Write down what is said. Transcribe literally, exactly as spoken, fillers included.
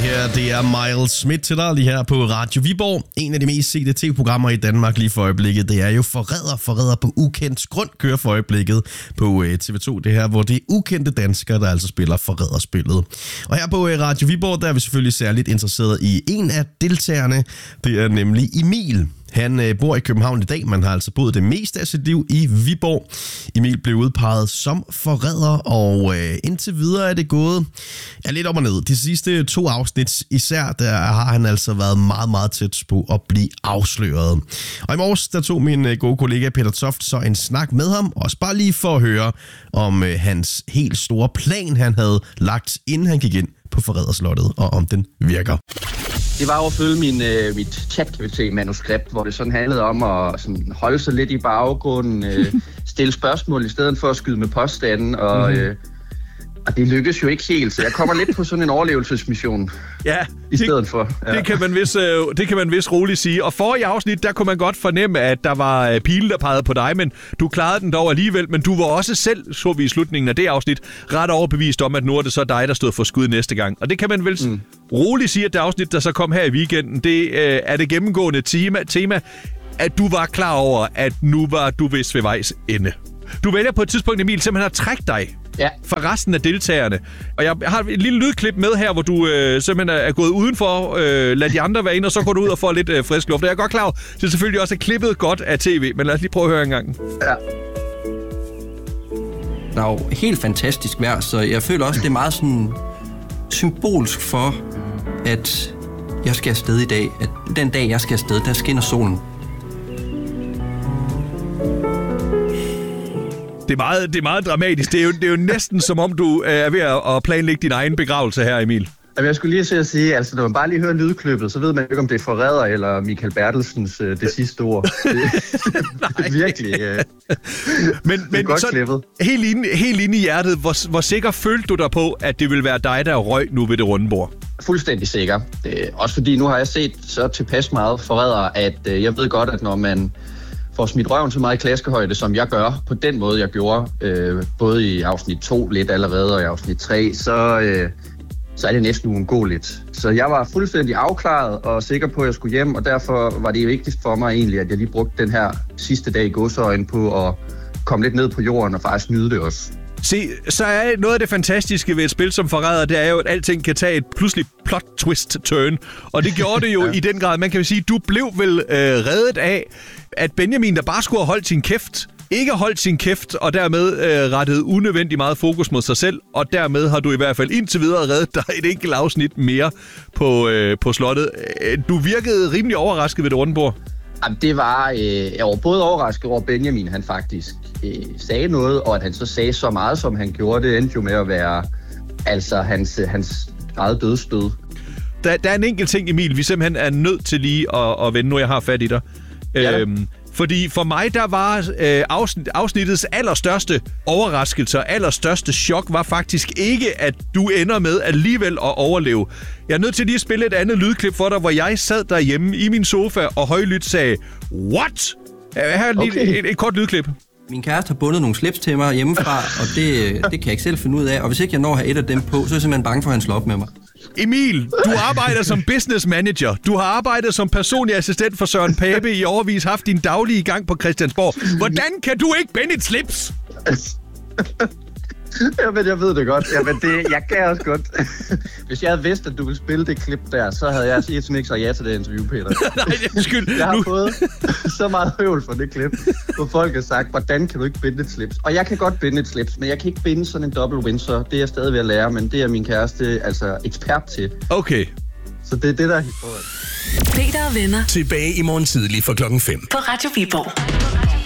her, det er Miles Smith til dig lige her på Radio Viborg. En af de mest sete tv-programmer i Danmark lige for øjeblikket, det er jo Forræder, Forræder på ukendt grund, kører for øjeblikket på T V to. Det her, hvor det er ukendte danskere, der altså spiller Forræderspillet. Og her på Radio Viborg, der er vi selvfølgelig særligt interesseret i en af deltagerne. Det er nemlig Emil. Han øh, bor i København i dag, man har altså boet det meste af sit liv i Viborg. Emil blev udpeget som forræder, og øh, indtil videre er det gået ja, lidt op og ned. De sidste to afsnit især, der har han altså været meget, meget tæt på at blive afsløret. Og i morges, der tog min øh, gode kollega Peter Toft så en snak med ham, også bare lige for at høre om øh, hans helt store plan, han havde lagt, inden han gik ind på Forræderslottet, og om den virker. Det var jo at følge min, øh, mit chat-G P T-manuskript, hvor det sådan handlede om at sådan, holde sig lidt i baggrunden, øh, stille spørgsmål i stedet for at skyde med påstanden, og, mm-hmm. øh, og det lykkedes jo ikke helt, så jeg kommer lidt på sådan en overlevelsesmission ja, i stedet for. Ja. Det, kan man vist, øh, det kan man vist roligt sige. Og forrige afsnit, der kunne man godt fornemme, at der var øh, pile, der pegede på dig, men du klarede den dog alligevel, men du var også selv, så vi i slutningen af det afsnit, ret overbevist om, at nu er det så dig, der stod for skud næste gang. Og det kan man vel mm. roligt sige, at det afsnit, der så kom her i weekenden, det øh, er det gennemgående tema, tema, at du var klar over, at nu var du vist ved vejs ende. Du vælger på et tidspunkt, Emil, simpelthen at trække dig ja. fra resten af deltagerne. Og jeg har et lille lydklip med her, hvor du øh, simpelthen er gået udenfor, øh, lad de andre være inde, og så går du ud og får lidt øh, frisk luft. Og jeg er godt klar over, at det selvfølgelig også er klippet godt af tv, men lad os lige prøve at høre en gang. Ja. Der er jo helt fantastisk vejr, så jeg føler også, det er meget sådan symbolsk for, at jeg skal afsted i dag. At den dag, jeg skal afsted, der skinner solen. Det er meget, det er meget dramatisk. Det er, jo, det er jo næsten som om, du er ved at planlægge din egen begravelse her, Emil. Jeg skulle lige se at sige, altså når man bare lige hører lydklippet, så ved man ikke, om det er Forræder eller Michael Bertelsens øh, det sidste ord. Det, det er virkelig øh, men, det er men godt så, klippet. Helt inde, helt inde i hjertet, hvor, hvor sikker følte du dig på, at det ville være dig, der røg nu ved det runde bord? Fuldstændig sikker. Det, også fordi nu har jeg set så tilpas meget Forræder, at øh, jeg ved godt, at når man får smidt røven så meget i klaskehøjde, som jeg gør, på den måde, jeg gjorde, øh, både i afsnit to lidt allerede, og i afsnit tre, så, øh, så er det næsten uundgåeligt. Så jeg var fuldstændig afklaret og sikker på, at jeg skulle hjem, og derfor var det vigtigst for mig egentlig, at jeg lige brugte den her sidste dag i godsøjen på at komme lidt ned på jorden og faktisk nyde det også. Se, så er noget af det fantastiske ved et spil som Forræder, det er jo, at alting kan tage et pludselig plot twist turn. Og det gjorde det jo ja. i den grad. Man kan jo sige, du blev vel øh, reddet af, at Benjamin, der bare skulle have holdt sin kæft, ikke holdt sin kæft, og dermed øh, rettet unødvendigt meget fokus mod sig selv. Og dermed har du i hvert fald indtil videre reddet dig et enkelt afsnit mere på, øh, på slottet. Du virkede rimelig overrasket ved det runde bord. Jamen, det var... Øh, jeg var både overrasket over Benjamin, han faktisk øh, sagde noget, og at han så sagde så meget, som han gjorde. Det endte jo med at være altså hans, hans eget dødsstød. Der, der er en enkelt ting, Emil, vi simpelthen er nødt til lige at, at vende, nu jeg har fat i dig. Ja. Øhm, fordi for mig, der var øh, afsnit, afsnittets allerstørste overraskelse og allerstørste chok var faktisk ikke, at du ender med alligevel at overleve. Jeg er nødt til lige at spille et andet lydklip for dig, hvor jeg sad derhjemme i min sofa og højlydt sagde, what? Her er lige okay. et, et kort lydklip. Min kæreste har bundet nogle slips til mig hjemmefra, og det, det kan jeg ikke selv finde ud af. Og hvis ikke jeg når at have et af dem på, så er jeg simpelthen bange for, at han slår op med mig. Emil, du arbejder som business manager. Du har arbejdet som personlig assistent for Søren Pape i årevis, haft din daglige gang på Christiansborg. Hvordan kan du ikke binde et slips? Jamen, jeg ved det godt. Jamen, det, jeg kan også godt. Hvis jeg havde vidst, at du ville spille det klip der, så havde jeg ikke sådan ikke sagt ja til det interview, Peter. Nej, undskyld. Jeg har nu. fået så meget høvl for det klip, hvor folk har sagt, hvordan kan du ikke binde et slips? Og jeg kan godt binde et slips, men jeg kan ikke binde sådan en double Windsor. Det er jeg stadig ved at lære, men det er min kæreste altså ekspert til. Okay. Så det er det, der er historien. Peter og venner. Tilbage i morgen tidlig for klokken fem. På Radio Viborg.